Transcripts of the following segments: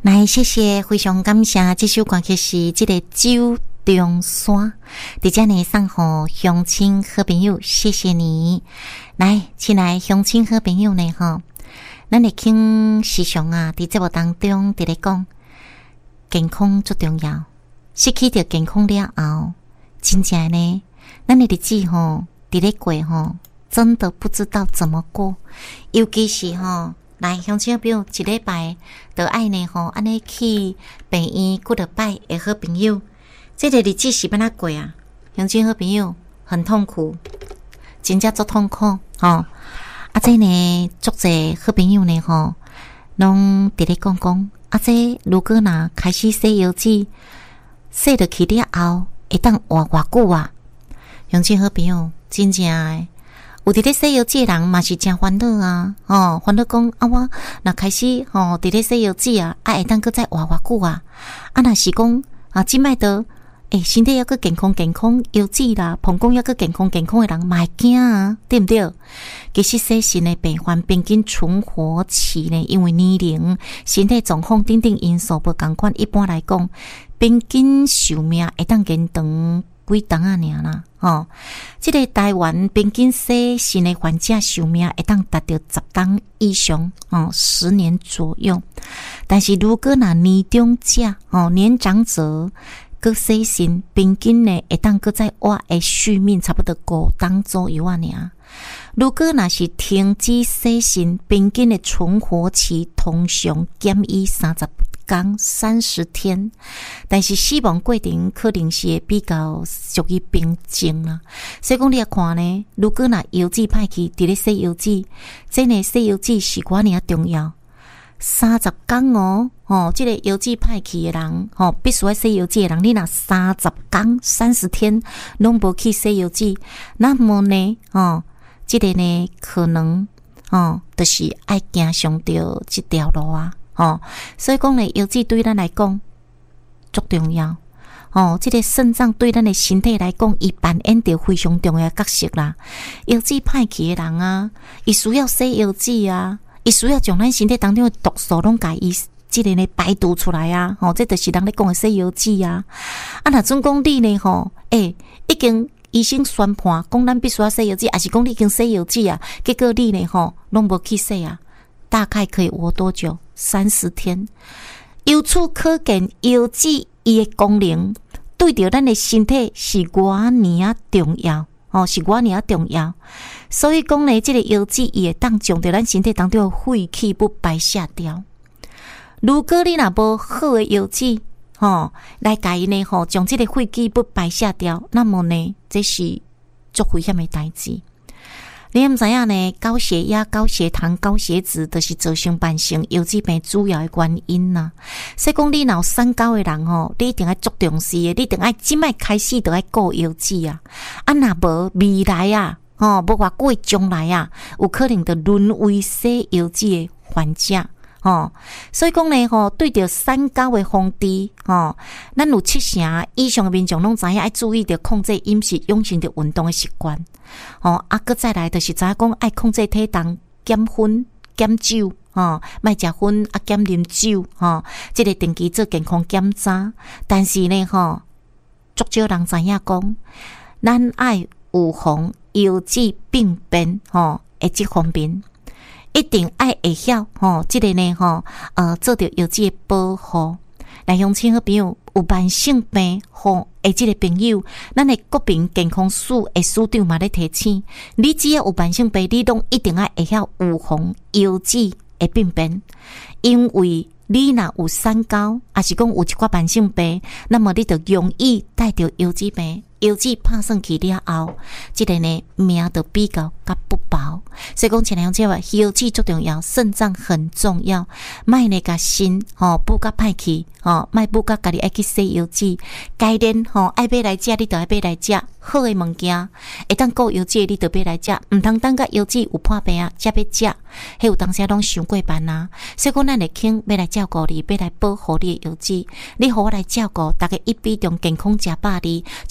来，谢谢，非常感谢。这首歌曲是这个九中山，在这里送给乡亲好朋友，谢谢你。来，亲爱乡亲好朋友呢，咱会听时常啊，在节目当中在咧讲，健康最重要。失去掉健康了后，真正呢，咱的日子在咧过真的不知道怎么过，尤其是来乡亲朋友，一礼拜就爱呢安尼去病院几落摆的好朋友，这个日子是要哪过啊？乡亲好朋友很痛苦，真正足痛苦这呢，足侪好朋友呢拢伫咧讲这如果若开始洗腰子，洗落去了后，会当活偌久啊？乡亲好朋友，真正诶。有伫咧洗腰子的人嘛是真烦恼啊！烦恼讲我若开始伫咧洗腰子啊，会当搁再活偌久啊？若是讲即摆都身体要搁健康，腰子啦，膀胱要搁健康的人嘛会惊啊，对不对？其实洗肾的病患平均存活期呢，因为年龄、身体状况等等因素不同款，一般来讲，平均寿命会当延长几档啊尔啦，这个台湾平均洗肾的患者寿命会当达到10档以上，10年左右。但是如果若年长者年长者搁洗肾，平均呢会当搁再活的续命差不多5档左右啊尔。如果若是停止洗肾，平均的存活期通常减以30天30天，但是死亡过程可能是会比较属于平静啦。所以讲你要看呢，如果若腰子歹去，伫咧洗腰子，这呢洗腰子是偌尔重要。30天这个腰子歹去的人必须要洗腰子的人，你若30天30天拢无去洗腰子，那么呢这个呢可能就是爱行上着这条路啊。所以讲呢，腰子对咱来讲足重要。这个肾脏对咱的身体来讲，伊扮演着非常重要的角色啦。腰子歹去的人啊，伊需要洗腰子啊，伊需要将咱身体当中的毒素拢甲伊这个呢排毒出来啊。这就是人咧讲的洗腰子啊。若总讲你呢已经医生宣判讲咱必须要洗腰子，还是讲你已经洗腰子啊？结果你呢拢无去洗啊？大概可以活多久？30天。由此可见，腰子伊的功能对着咱的身体是偌尔啊重要是偌尔啊重要。所以讲呢，这个腰子伊会当将着咱身体当中的废气不排泄掉。如果你若无好的腰子来甲伊呢将这个废气不排泄掉，那么呢，这是足危险的代志。你毋知影呢？高血压、高血糖、高血脂，都是造成慢性腰子病主要的原因呐。所以讲，你若有三高的人你一定要足重视的，你一定要即摆开始就要顾腰子啊！若无未来啊，无偌久的将来啊，有可能就沦为洗腰子的患者。所以讲呢对着三高的防治咱有70%以上的民众拢知影要注意着控制饮食、养成着运动的习惯搁再来就是知影讲爱控制体重、减烟、减酒莫食烟减啉酒这个定期做健康检查。但是呢足少人知影讲咱爱预防腰子病变的这方面。一定爱会晓这个呢做着腰子的保护。来乡亲好朋友，有慢性病的这个朋友，咱的国民健康署的署长嘛咧提醒，你只要有慢性病，你拢一定爱会晓预防腰子的病变，因为你若有三高，还是讲有一寡慢性病，那么你就容易带着腰子病。腰子拍算去了后，这个呢命就比较不薄。所以讲，前两节话腰子最重要，肾脏很重要。莫呢甲心补甲歹去莫补甲家己爱去洗腰子。该练爱买来食，你就爱买来食好的物件。会当顾腰子，你就买来食，毋通等甲腰子有破病啊，才要食。迄有当时拢伤过班啊。所以讲，咱会肯要来照顾你，要来保护你的腰子。你互我来照顾，大家一比中健康食饱哩，将咱的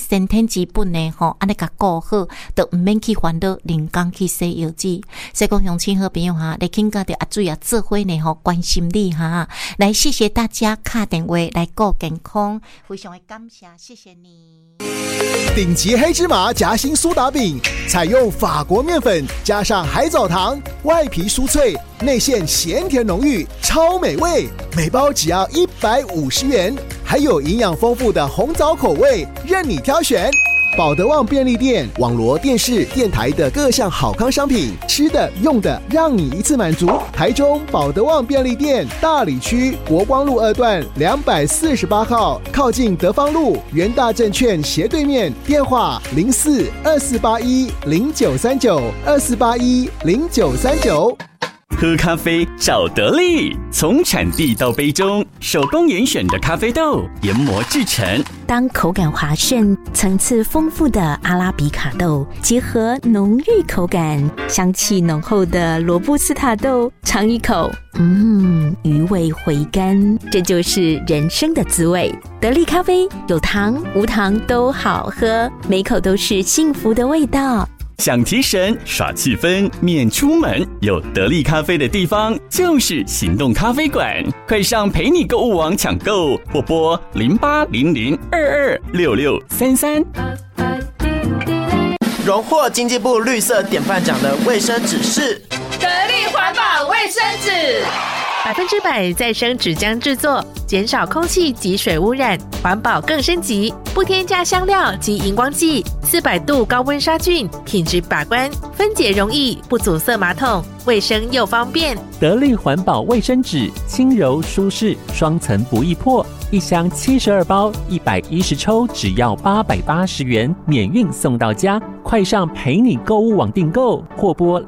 先天之本呢安尼甲顾好，就毋免去烦恼人工去洗药剂。所以讲乡亲好朋友哈，来请教着阿水啊做伙呢关心你哈。来谢谢大家打电话来顾健康，非常的感谢，谢谢你。 顶级黑芝麻夹心苏打饼，采用法国面粉加上海藻糖，外皮酥脆，内馅咸甜浓郁，超美味。每包只要150元，还有营养丰富的红枣口味，任你挑选。保德旺便利店网罗电视、电台的各项好康商品，吃的、用的，让你一次满足。台中保德旺便利店大里区国光路2段248号，靠近德芳路元大证券斜对面，电话04-2481-0939，2481-0939。 喝咖啡找得力，从产地到杯中，手工严选的咖啡豆研磨制成。 当口感滑顺、层次丰富的阿拉比卡豆结合浓郁口感、香气浓厚的罗布斯塔豆，尝一口，余味回甘，这就是人生的滋味。得力咖啡有糖无糖都好喝，每口都是幸福的味道。 想提神耍气氛免出门，有得力咖啡的地方就是行动咖啡馆，快上陪你购物网抢购，或拨0800226633。 荣获经济部绿色典范奖的卫生纸是得力环保卫生纸 ，100%再生纸浆制作，减少空气及水污染，环保更升级，不添加香料及荧光剂，400度高温杀菌，品质把关，分解容易，不阻塞马桶，卫生又方便。 得力环保卫生纸，轻柔舒适，双层不易破，一箱72包，110抽，只要880元，免运送到家。快上陪你购物网订购，或拨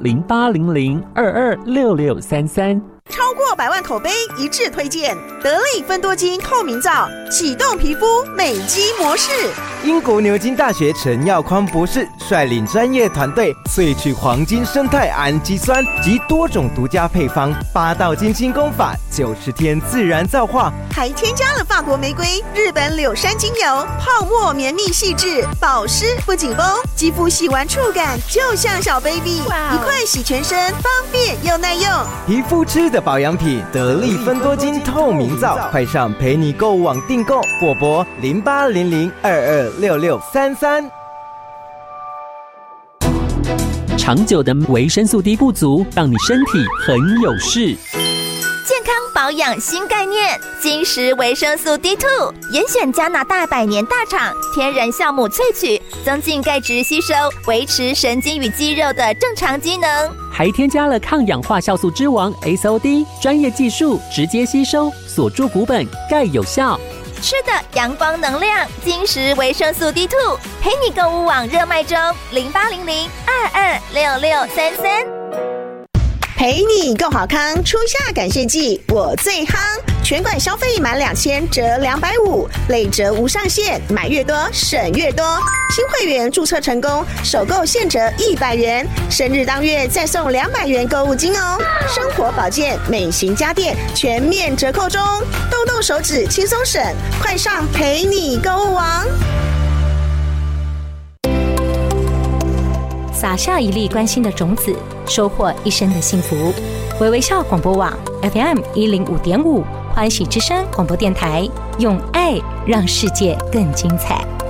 0800226633。 超过100万口碑一致推荐得力芬多精透明皂，启动皮肤美肌模式。 英国牛津大学陈耀匡博士率领专业团队萃取黄金生态氨基酸及多种独家配方，8道精清功法，90天自然皂化， 还添加了法国玫瑰、日本柳杉精油，泡沫绵密细致，保湿不紧绷，肌肤洗完触感就像小 baby， 一块洗全身，方便又耐用。 皮肤吃的保养品，得力芬多精透明皂，快上陪你购物网订购，或拨0800226633。 长久的维生素 D 不足，让你身体很有事。 健康保养新概念，金石维生素 D2， 严选加拿大100年大厂天然酵母萃取，增进钙质吸收，维持神经与肌肉的正常机能， 还添加了抗氧化酵素之王 SOD， 专业技术直接吸收，锁住骨本，钙有效。 吃的阳光能量，金石维生素 D2， 陪你购物网热卖中，0800226633。 陪你够好康，初夏感谢季我最夯，全馆消费满2000折250，累折无上限，买越多省越多。新会员注册成功，首购现折100元，生日当月再送200元购物金哦。生活保健、美型家电全面折扣中，动动手指轻松省，快上陪你购物网。 撒下一粒关心的种子，收获一生的幸福。微微笑广播网 FM105.5，欢喜之声广播电台，用爱让世界更精彩。